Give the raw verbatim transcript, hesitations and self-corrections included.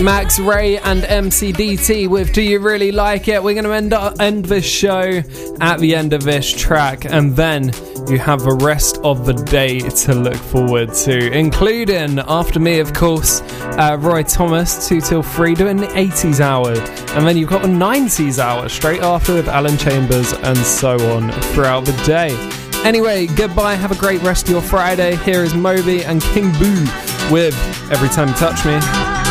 Max Ray and M C D T with Do You Really Like It? We're going to end, up, end this show at the end of this track, and then you have the rest of the day to look forward to, including, after me, of course, uh, Roy Thomas, two till three, doing the eighties hour, and then you've got the nineties hour straight after with Alan Chambers, and so on throughout the day. Anyway, goodbye, have a great rest of your Friday. Here is Moby and King Boo with Every Time You Touch Me.